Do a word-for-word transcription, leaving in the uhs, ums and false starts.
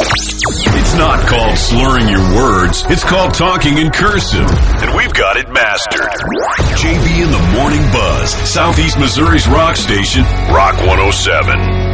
It's not called slurring your words. It's called talking in cursive. And we've got it mastered. J B in the Morning Buzz, Southeast Missouri's rock station, Rock one oh seven.